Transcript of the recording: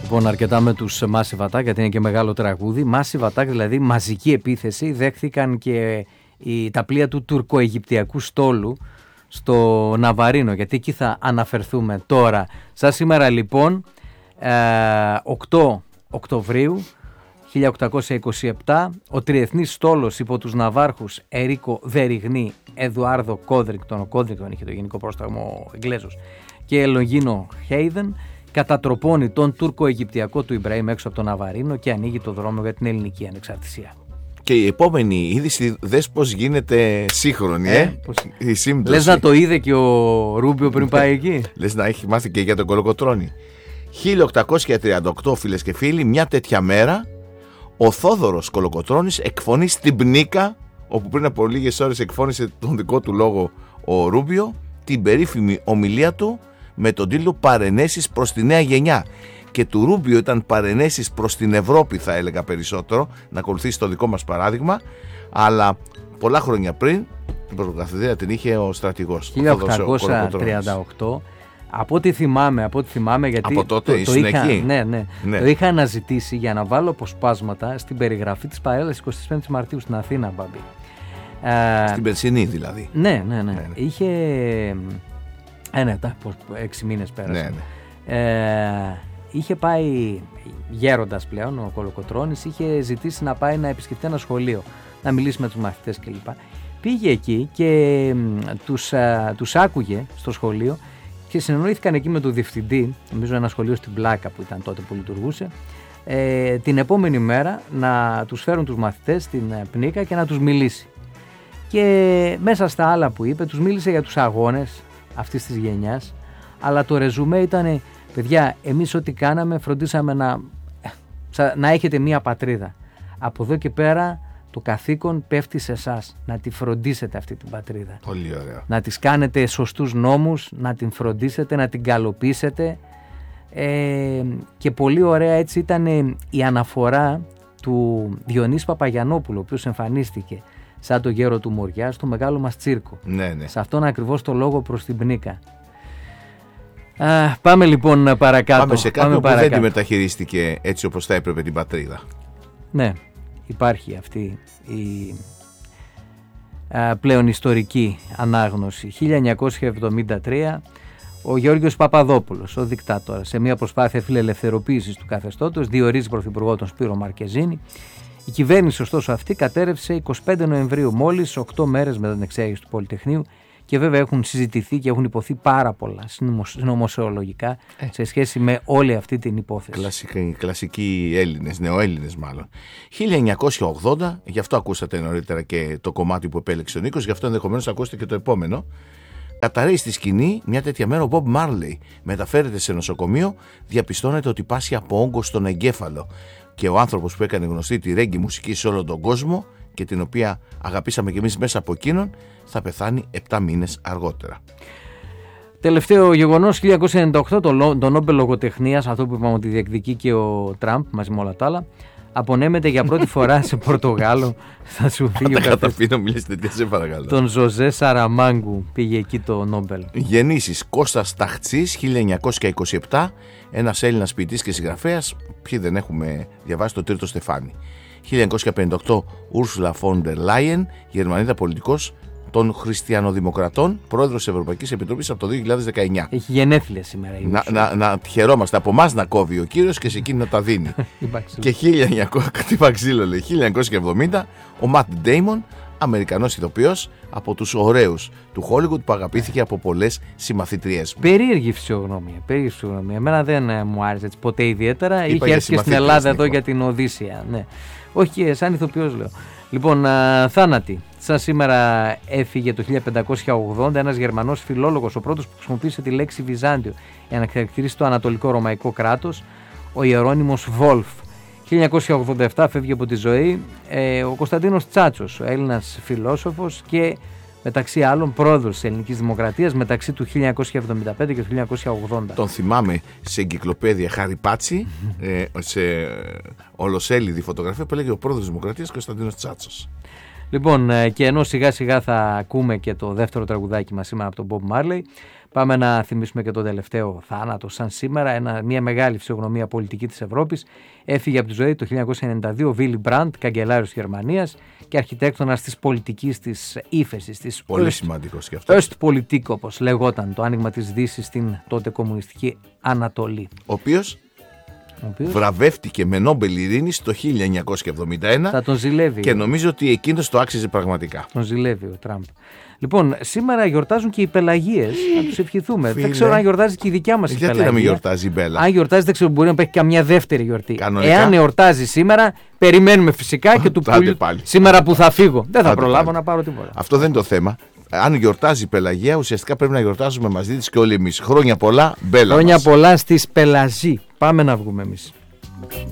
Λοιπόν, αρκετά με τους Massive Attack, γιατί είναι και μεγάλο τραγούδι. Massive Attack, δηλαδή μαζική επίθεση, δέχθηκαν και τα πλοία του τουρκο-αιγυπτιακού στόλου στο Ναβαρίνο, γιατί εκεί θα αναφερθούμε τώρα. Σαν σήμερα λοιπόν, 8 Οκτωβρίου 1827, ο τριεθνής στόλος υπό τους ναυάρχους Ερίκο Δεριγνή, Εδουάρδο Κόδρικτον, ο Κόδρικτον είχε το γενικό πρόσταγμα ο Εγγλέζος, και Λογίνο Χέιδεν, κατατροπώνει τον τουρκο-αιγυπτιακό του Ιμπραήμ έξω από το Ναβαρίνο και ανοίγει το δρόμο για την ελληνική ανεξαρτησία. Και η επόμενη είδηση, δες πως γίνεται σύγχρονη, η σύμπτωση. Λες να το είδε και ο Ρούμπιο πριν πάει εκεί. Λες να έχει μάθει και για τον Κολοκοτρώνη. 1838, φίλες και φίλοι, μια τέτοια μέρα, ο Θόδωρος Κολοκοτρώνης εκφωνεί στην Πνίκα, όπου πριν από λίγες ώρες εκφώνησε τον δικό του λόγο ο Ρούμπιο, την περίφημη ομιλία του με τον τίτλο «Παρενέσεις προς τη νέα γενιά». Και του Ρούμπιο ήταν παρενέσεις προς την Ευρώπη, θα έλεγα περισσότερο, να ακολουθήσει το δικό μας παράδειγμα, αλλά πολλά χρόνια πριν την πρωτοκαθεδρία την είχε ο στρατηγός 1838. Από ό,τι θυμάμαι, γιατί από τότε το είχα, ναι. Το είχα αναζητήσει για να βάλω αποσπάσματα στην περιγραφή της παρέλασης 25 Μαρτίου στην Αθήνα, Μπαμπή. Στην περσινή δηλαδή. Ναι. Είχε 6 μήνες πέρασαν. Είχε πάει γέροντας πλέον ο Κολοκοτρώνης, είχε ζητήσει να πάει να επισκεφτεί ένα σχολείο, να μιλήσει με τους μαθητές κλπ. Πήγε εκεί και τους άκουγε στο σχολείο και συνεννοήθηκαν εκεί με τον διευθυντή, νομίζω ένα σχολείο στην Πλάκα που ήταν τότε που λειτουργούσε, την επόμενη μέρα να τους φέρουν τους μαθητές στην Πνίκα και να τους μιλήσει. Και μέσα στα άλλα που είπε, τους μίλησε για τους αγώνες αυτής της γενιάς, αλλά το ρεζουμέ ήταν: παιδιά, εμείς ό,τι κάναμε φροντίσαμε να έχετε μία πατρίδα. Από εδώ και πέρα το καθήκον πέφτει σε εσάς, να τη φροντίσετε αυτή την πατρίδα. Πολύ ωραία. Να της κάνετε σωστούς νόμους, να την φροντίσετε, να την καλοποιήσετε. Και πολύ ωραία έτσι ήταν η αναφορά του Διονύση Παπαγιαννόπουλου, ο οποίος εμφανίστηκε σαν το γέρο του Μοριά στο μεγάλο μας τσίρκο. Ναι. Σε αυτόν ακριβώς το λόγο προς την Πνίκα. Πάμε λοιπόν παρακάτω. Πάμε σε κάποιον που δεν τη μεταχειρίστηκε έτσι όπως θα έπρεπε την πατρίδα. Ναι, υπάρχει αυτή η πλέον ιστορική ανάγνωση. 1973, ο Γεώργιος Παπαδόπουλος, ο δικτάτορας, σε μια προσπάθεια φιλελευθεροποίησης του καθεστώτος, διορίζει πρωθυπουργό τον Σπύρο Μαρκεζίνη. Η κυβέρνηση ωστόσο αυτή κατέρευσε 25 Νοεμβρίου, μόλις 8 μέρες μετά την εξέγερση του Πολυτεχνείου, και βέβαια έχουν συζητηθεί και έχουν υποθεί πάρα πολλά συνωμοσιολογικά σε σχέση με όλη αυτή την υπόθεση. Κλασικοί Έλληνες, νεοέλληνες μάλλον. 1980, γι' αυτό ακούσατε νωρίτερα και το κομμάτι που επέλεξε ο Νίκος, γι' αυτό ενδεχομένως ακούσετε και το επόμενο. Καταραίει στη σκηνή μια τέτοια μέρα ο Bob Marley. Μεταφέρεται σε νοσοκομείο, διαπιστώνεται ότι πάσχει από όγκο στον εγκέφαλο. Και ο άνθρωπος που έκανε γνωστή τη ρέγγι μουσική σε όλο τον κόσμο και την οποία αγαπήσαμε κι εμείς μέσα από εκείνον, θα πεθάνει 7 μήνες αργότερα. Τελευταίο γεγονός, 1998, το Νόμπελ Λογοτεχνίας, αυτό που είπαμε ότι διεκδικεί και ο Τραμπ μαζί με όλα τα άλλα, απονέμεται για πρώτη φορά σε Πορτογάλο. Θα σου φύγει ο καταπίνω, μιλήσετε τι, σε παρακαλώ. Τον Ζωζέ Σαραμάγκου πήγε εκεί το Νόμπελ. Γεννήσεις: Κώστας Ταχτσής, 1927, ένας Έλληνας ποιητής και συγγραφέας. Ποιοι δεν έχουμε διαβάσει το Τρίτο Στεφάνι. 1958, Ούρσουλα Φόντερ Λάιεν, Γερμανίδα πολιτικός των Χριστιανοδημοκρατών, πρόεδρος της Ευρωπαϊκής Επιτροπής από το 2019. Έχει γενέθλια σήμερα. Να χαιρόμαστε από εμάς να κόβει ο κύριος και σε εκείνη να τα δίνει. Και 1970, ο Ματ Ντέιμον, Αμερικανός ηθοποιός από τους ωραίους του Χόλιγουντ, που αγαπήθηκε από πολλές συμμαθητριές μου. Περίεργη φυσιογνωμία. Εμένα δεν μου άρεσε έτσι ποτέ ιδιαίτερα. Είχε έρθει και στην Ελλάδα εδώ για την Οδύσσεια. Ναι. Όχι, σαν ηθοποιός λέω. Λοιπόν, θάνατοι. Σαν σήμερα έφυγε το 1580 ένας Γερμανός φιλόλογος, ο πρώτος που χρησιμοποίησε τη λέξη Βυζάντιο για να χαρακτηρίσει το Ανατολικό Ρωμαϊκό κράτος, ο Ιερώνυμος Βόλφ. 1987 φεύγει από τη ζωή ο Κωνσταντίνος Τσάτσος, ο Έλληνας φιλόσοφος και μεταξύ άλλων πρόεδρος της Ελληνικής Δημοκρατίας μεταξύ του 1975 και του 1980. Τον θυμάμαι σε εγκυκλοπαίδεια Χάρη Πάτσι, σε ολοσέλιδη φωτογραφία που έλεγε ο πρόεδρος της Δημοκρατίας Κωνσταντίνος Τσάτσος. Λοιπόν, και ενώ σιγά σιγά θα ακούμε και το δεύτερο τραγουδάκι μας σήμερα από τον Bob Marley, Πάμε να θυμίσουμε και τον τελευταίο θάνατο. Σαν σήμερα, μια μεγάλη φυσιογνωμία πολιτική της Ευρώπης. Έφυγε από τη ζωή το 1992 ο Βίλι Μπραντ, καγκελάριος της Γερμανίας και αρχιτέκτονας της πολιτικής της ύφεσης. Πολύ σημαντικός και αυτό. Ostpolitik, όπως λεγόταν το άνοιγμα της Δύσης στην τότε κομμουνιστική Ανατολή. Ο οποίος βραβεύτηκε με Νόμπελ Ειρήνης το 1971. Θα τον ζηλεύει. Και νομίζω ότι εκείνος το άξιζε πραγματικά. Τον ζηλεύει ο Τραμπ. Λοιπόν, σήμερα γιορτάζουν και οι Πελαγίες. Να τους ευχηθούμε. Δεν ξέρω αν γιορτάζει και η δικιά μας η Πελαγία. Γιατί να μην γιορτάζει η Μπέλα? Αν γιορτάζει, δεν ξέρω, μπορεί να υπάρχει καμιά δεύτερη γιορτή. Κανονικά. Εάν εορτάζει σήμερα, περιμένουμε φυσικά και του πουλί. Σήμερα που θα φύγω. Δεν θα προλάβω να πάρω τίποτα. Αυτό δεν είναι το θέμα. Αν γιορτάζει η Πελαγία, ουσιαστικά πρέπει να γιορτάζουμε μαζί της και όλοι εμείς. Χρόνια πολλά, Μπέλα. Χρόνια πολλά στις Πελαζί. Πάμε να βγούμε εμείς.